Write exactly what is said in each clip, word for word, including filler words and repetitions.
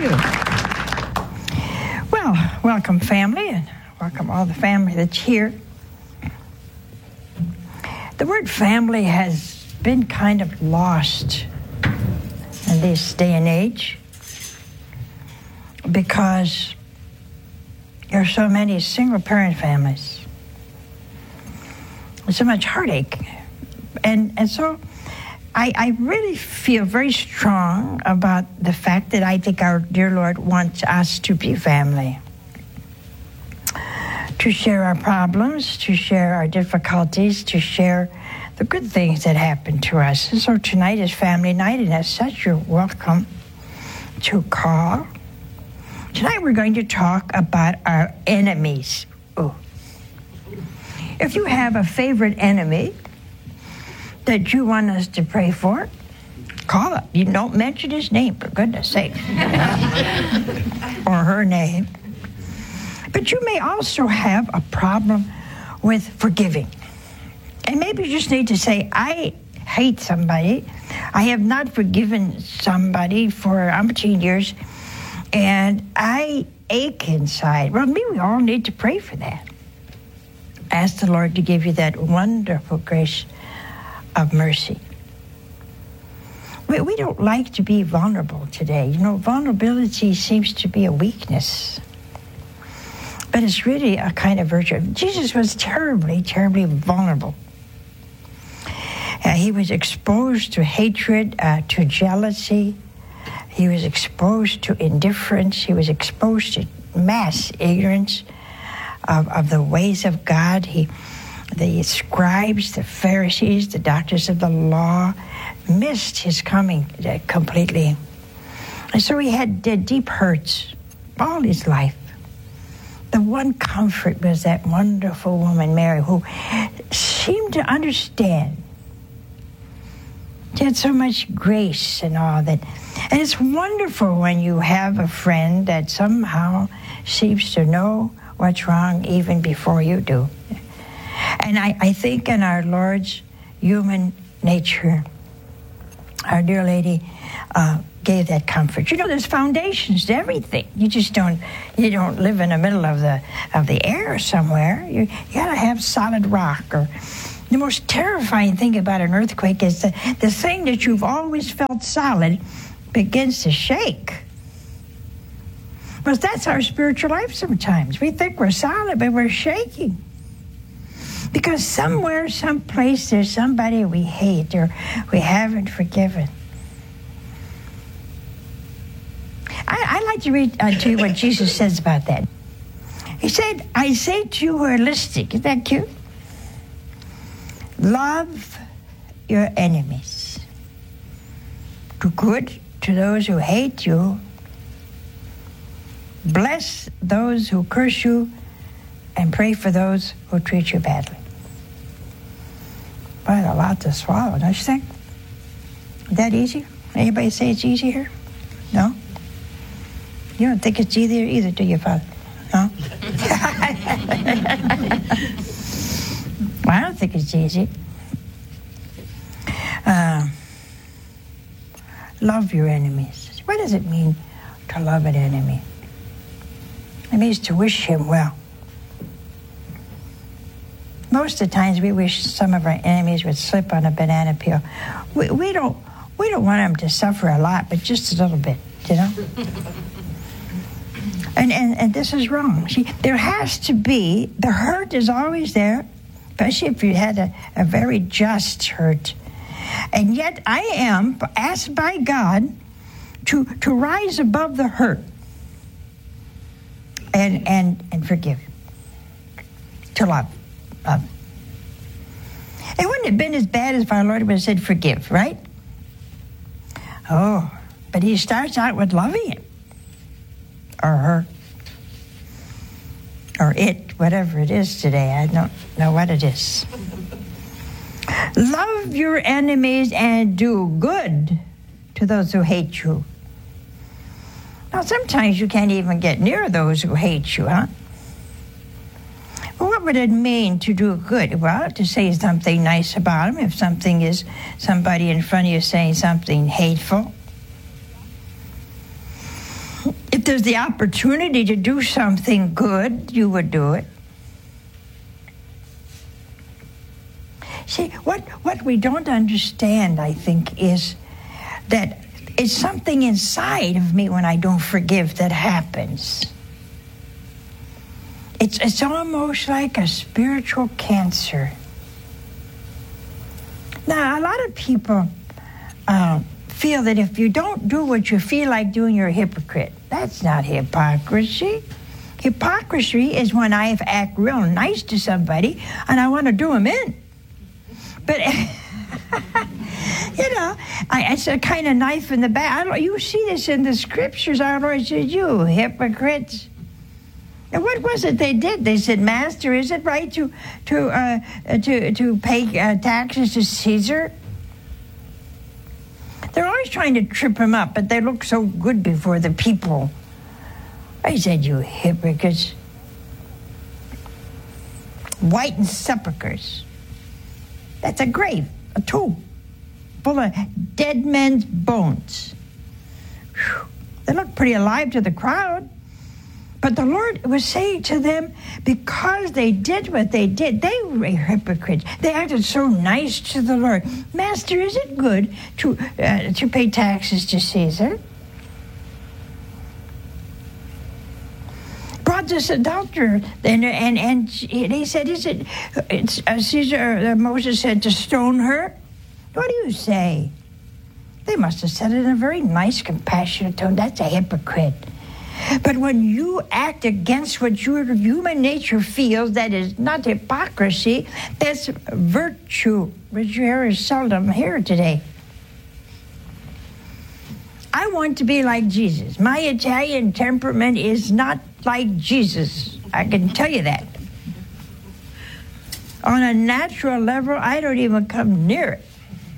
you. Well, welcome, family, and welcome all the family that's here. The word family has been kind of lost in this day and age because there are so many single-parent families. There's so much heartache. And, and so I, I really feel very strong about the fact that I think our dear Lord wants us to be family, to share our problems, to share our difficulties, to share the good things that happen to us. And so tonight is family night, and as such, you're welcome to call. Tonight we're going to talk about our enemies. Oh. If you have a favorite enemy that you want us to pray for, call it. You don't mention his name, for goodness sake. Or her name. But you may also have a problem with forgiving. And maybe you just need to say, I hate somebody. I have not forgiven somebody for umpteen years, and I ache inside. Well, maybe we all need to pray for that. Ask the Lord to give you that wonderful grace of mercy. We, we don't like to be vulnerable today. You know, vulnerability seems to be a weakness. But it's really a kind of virtue. Jesus was terribly, terribly vulnerable. Uh, he was exposed to hatred, uh, to jealousy. He was exposed to indifference. He was exposed to mass ignorance of, of the ways of God. He, the scribes, the Pharisees, the doctors of the law missed his coming uh, completely. And so he had uh, deep hurts all his life. The one comfort was that wonderful woman, Mary, who seemed to understand. She had so much grace and all that. And it's wonderful when you have a friend that somehow seems to know what's wrong even before you do. And I, I think in our Lord's human nature, our dear lady uh, gave that comfort. You know, there's foundations to everything. You just don't, you don't live in the middle of the of the air somewhere. You, you gotta have solid rock. Or the most terrifying thing about an earthquake is that the thing that you've always felt solid begins to shake. Because that's our spiritual life sometimes. We think we're solid, but we're shaking. Because somewhere, someplace, there's somebody we hate or we haven't forgiven. I, I like to read uh, to you what Jesus says about that. He said, I say to you who are listening, isn't that cute? Love your enemies. Do good to those who hate you. Bless those who curse you, and pray for those who treat you badly. Boy, a lot to swallow, don't you think? Is that easy? Anybody say it's easy here? No? You don't think it's easier either, do you, Father? No? Well, I don't think it's easy. Uh, love your enemies. What does it mean to love an enemy? It means to wish him well. Most of the times we wish some of our enemies would slip on a banana peel. We, we don't we don't want them to suffer a lot, but just a little bit, you know? and, and and this is wrong. See, there has to be, the hurt is always there, especially if you had a, a very just hurt. And yet I am asked by God to to rise above the hurt and and, and forgive, to love. Love. It wouldn't have been as bad as if our Lord would have said forgive, right? Oh, but he starts out with loving him. Or her. Or it, whatever it is today. I don't know what it is. Love your enemies and do good to those who hate you. Now, sometimes you can't even get near those who hate you, huh? Well, what would it mean to do good? Well, to say something nice about them. If something is somebody in front of you saying something hateful. If there's the opportunity to do something good, you would do it. See, what, what we don't understand, I think, is that it's something inside of me when I don't forgive that happens. It's, it's almost like a spiritual cancer. Now, a lot of people uh, feel that if you don't do what you feel like doing, you're a hypocrite. That's not hypocrisy. Hypocrisy is when I act real nice to somebody and I want to do them in. But, you know, I, it's a kind of knife in the back. I don't, you see this in the scriptures. Our Lord said, you hypocrites. And what was it they did? They said, Master, is it right to to uh, to to pay uh, taxes to Caesar? They're always trying to trip him up, but they look so good before the people. I said, you hypocrites. Whitened sepulchres. That's a grave, a tomb, full of dead men's bones. Whew. They look pretty alive to the crowd. But the Lord was saying to them, because they did what they did, they were hypocrites. They acted so nice to the Lord. Master, is it good to uh, to pay taxes to Caesar? Brought this adulterer, and and and he said, "Is it it's uh, Caesar?" Uh, Moses said to stone her. What do you say? They must have said it in a very nice, compassionate tone. That's a hypocrite. But when you act against what your human nature feels, that is not hypocrisy, that's virtue, which you hear seldom here today. I want to be like Jesus. My Italian temperament is not like Jesus. I can tell you that. On a natural level, I don't even come near it.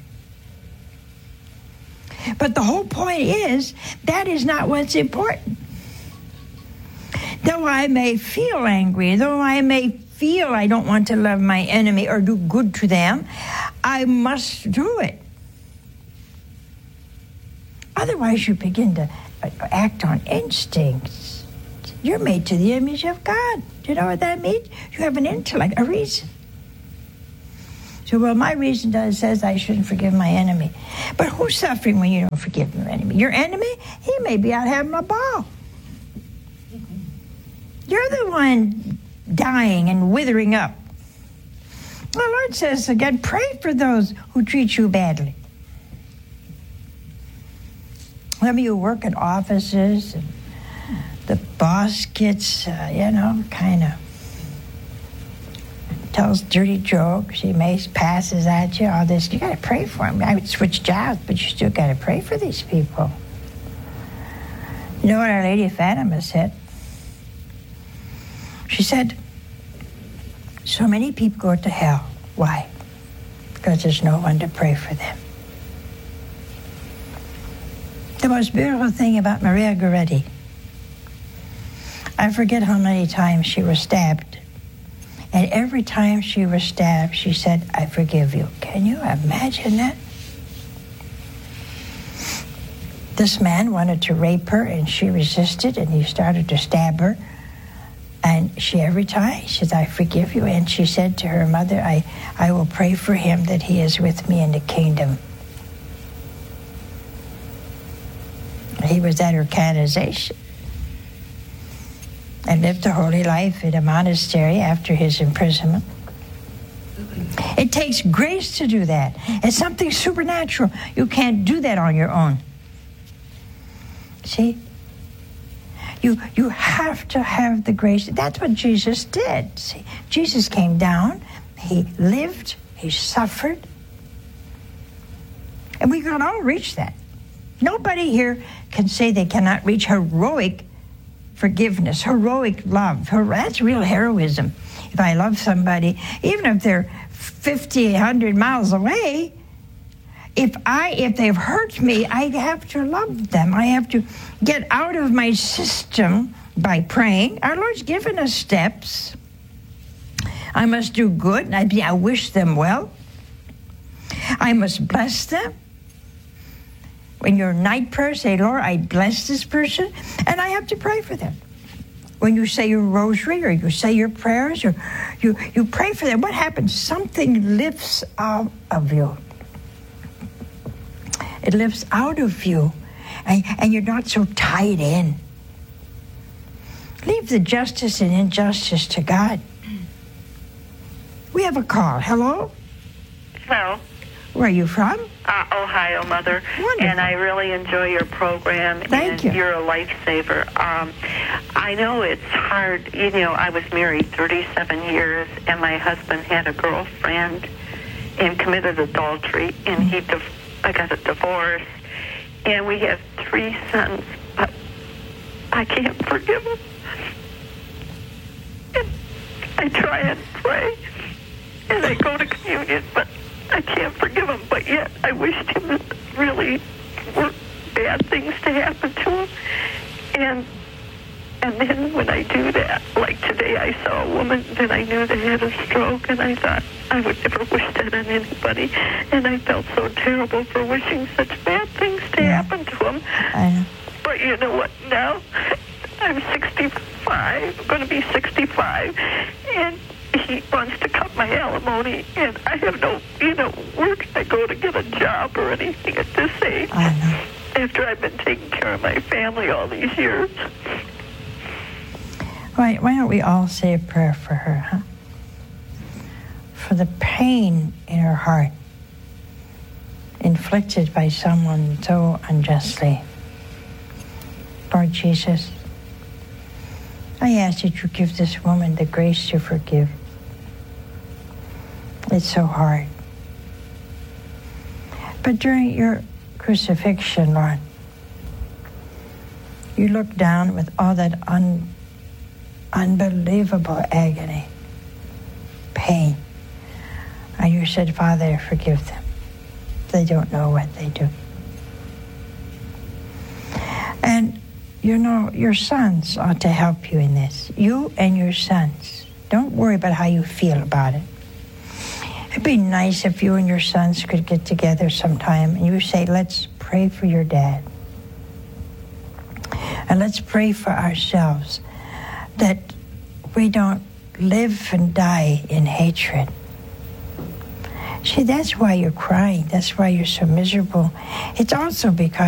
But the whole point is, that is not what's important. Though I may feel angry, though I may feel I don't want to love my enemy or do good to them, I must do it. Otherwise, you begin to act on instincts. You're made to the image of God. Do you know what that means? You have an intellect, a reason. So, well, my reason does says I shouldn't forgive my enemy. But who's suffering when you don't forgive your enemy? Your enemy? He may be out having a ball. You're the one dying and withering up. The Lord says again, pray for those who treat you badly. Some of you work at offices, and the boss gets, uh, you know, kind of tells dirty jokes. He makes passes at you, all this. You got to pray for him. I would switch jobs, but you still got to pray for these people. You know what Our Lady of Fatima said? She said, so many people go to hell. Why? Because there's no one to pray for them. The most beautiful thing about Maria Goretti, I forget how many times she was stabbed. And every time she was stabbed, she said, I forgive you. Can you imagine that? This man wanted to rape her, and she resisted, and he started to stab her. And she, every time, she said, I forgive you. And she said to her mother, I, I will pray for him that he is with me in the kingdom. He was at her canonization and lived a holy life in a monastery after his imprisonment. It takes grace to do that. It's something supernatural. You can't do that on your own. See? You you have to have the grace. That's what Jesus did. See, Jesus came down, he lived, he suffered, and we can all reach that. Nobody here can say they cannot reach heroic forgiveness, heroic love. Her, that's real heroism. If I love somebody, even if they're fifty, one hundred miles away, If I, if they've hurt me, I have to love them. I have to get out of my system by praying. Our Lord's given us steps. I must do good. I, I wish them well. I must bless them. When your night prayer, say, Lord, I bless this person, and I have to pray for them. When you say your rosary or you say your prayers, or you, you pray for them, what happens? Something lifts out of you. It lifts out of you, and, and you're not so tied in. Leave the justice and injustice to God. We have a call. Hello? Hello. Where are you from? Uh, Ohio, Mother. Wonderful. And I really enjoy your program. Thank and you. You're a lifesaver. Um, I know it's hard. You know, I was married thirty-seven years, and my husband had a girlfriend and committed adultery, and he dif- I got a divorce, and we have three sons, but I can't forgive him. And I try and pray, and I go to communion, but I can't forgive him, but yet I wished him really bad things to happen to him. And and then when I do that, like today I saw a woman that I knew that had a stroke, and I thought I would never wish that on anybody. And I felt so terrible for wishing such bad things to Yeah. happen to him. I know. But you know what, now I'm sixty-five, I'm going to be sixty-five, and he wants to cut my alimony, and I have no, you know, where can I go to get a job or anything at this age? I know. After I've been taking care of my family all these years. Why, why don't we all say a prayer for her, huh? For the pain in her heart inflicted by someone so unjustly. Lord Jesus, I ask that you give this woman the grace to forgive. It's so hard. But during your crucifixion, Lord, you looked down with all that un, unbelievable agony, pain, and you said, Father, forgive them. They don't know what they do. And you know, your sons ought to help you in this. You and your sons. Don't worry about how you feel about it. It'd be nice if you and your sons could get together sometime and you say, let's pray for your dad. And let's pray for ourselves that we don't live and die in hatred. See, that's why you're crying. That's why you're so miserable. It's also because